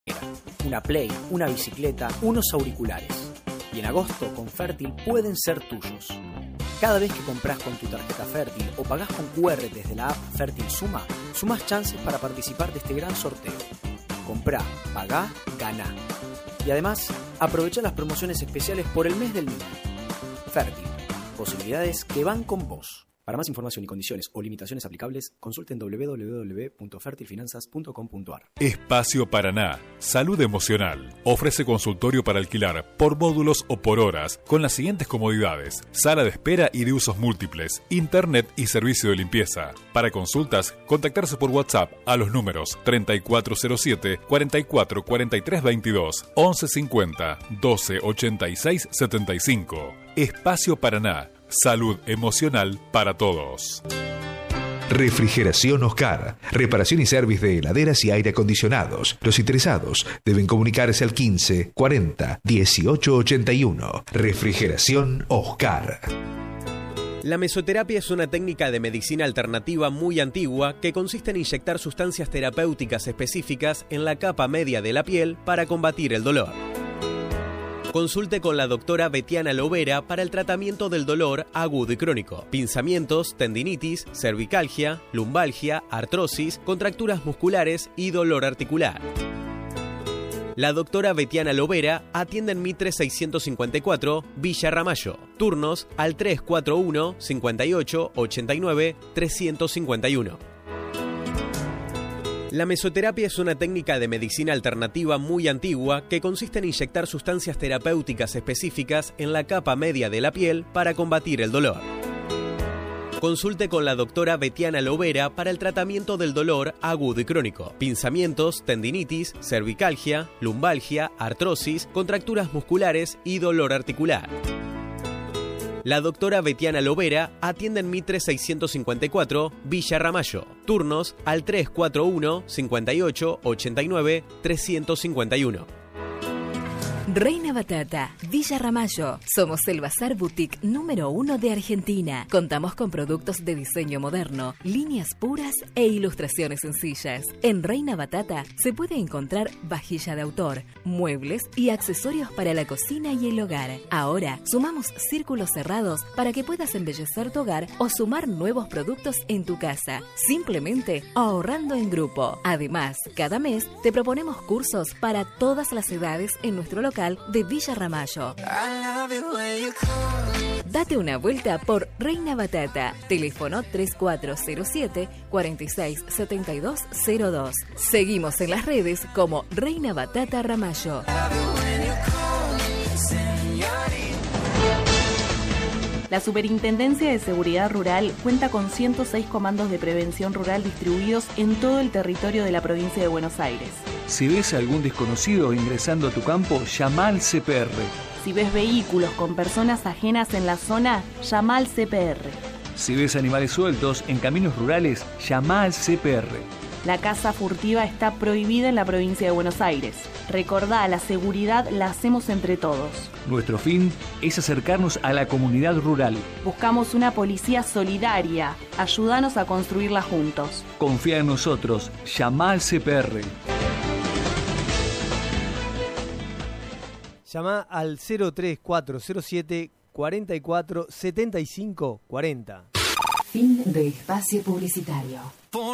una Play, una bicicleta, unos auriculares. Y en agosto con Fértil pueden ser tuyos. Cada vez que compras con tu tarjeta Fértil o pagás con QR desde la app Fértil Suma, sumás chances para participar de este gran sorteo. Comprá, pagá, ganá. Y además, aprovecha las promociones especiales por el mes del niño. Fértil, posibilidades que van con vos. Para más información y condiciones o limitaciones aplicables, consulten www.fertilfinanzas.com.ar. Espacio Paraná, Salud Emocional. Ofrece consultorio para alquilar por módulos o por horas, con las siguientes comodidades: sala de espera y de usos múltiples, internet y servicio de limpieza. Para consultas, contactarse por WhatsApp a los números 3407 44 43 22, 1150 12 86 75. Espacio Paraná, salud emocional para todos. Refrigeración Oscar. Reparación y servicio de heladeras y aire acondicionados. Los interesados deben comunicarse al 15 40 18 81. Refrigeración Oscar. La mesoterapia es una técnica de medicina alternativa muy antigua que consiste en inyectar sustancias terapéuticas específicas en la capa media de la piel para combatir el dolor. Consulte con la doctora Betiana Lovera para el tratamiento del dolor agudo y crónico, pinzamientos, tendinitis, cervicalgia, lumbalgia, artrosis, contracturas musculares y dolor articular. La doctora Betiana Lovera atiende en Mitre 654, Villa Ramallo. Turnos al 341 58 89 351. La mesoterapia es una técnica de medicina alternativa muy antigua que consiste en inyectar sustancias terapéuticas específicas en la capa media de la piel para combatir el dolor. Consulte con la doctora Betiana Lovera para el tratamiento del dolor agudo y crónico, pinzamientos, tendinitis, cervicalgia, lumbalgia, artrosis, contracturas musculares y dolor articular. La doctora Betiana Lovera atiende en Mitre 654, Villa Ramallo. Turnos al 341 58 89 351. Reina Batata, Villa Ramallo. Somos el bazar boutique número 1 de Argentina. Contamos con productos de diseño moderno, líneas puras e ilustraciones sencillas. En Reina Batata se puede encontrar vajilla de autor, muebles y accesorios para la cocina y el hogar. Ahora sumamos círculos cerrados para que puedas embellecer tu hogar o sumar nuevos productos en tu casa, simplemente ahorrando en grupo. Además, cada mes te proponemos cursos para todas las edades en nuestro local de Villa Ramallo. Date una vuelta por Reina Batata. Teléfono 3407 46 72 02. Seguimos en las redes como Reina Batata Ramallo. La Superintendencia de Seguridad Rural cuenta con 106 comandos de prevención rural distribuidos en todo el territorio de la provincia de Buenos Aires. Si ves a algún desconocido ingresando a tu campo, llama al CPR. Si ves vehículos con personas ajenas en la zona, llama al CPR. Si ves animales sueltos en caminos rurales, llama al CPR. La caza furtiva está prohibida en la provincia de Buenos Aires. Recordá, la seguridad la hacemos entre todos. Nuestro fin es acercarnos a la comunidad rural. Buscamos una policía solidaria. Ayúdanos a construirla juntos. Confía en nosotros. Llama al CPR. Llama al 03407 44 75 40. Fin de espacio publicitario.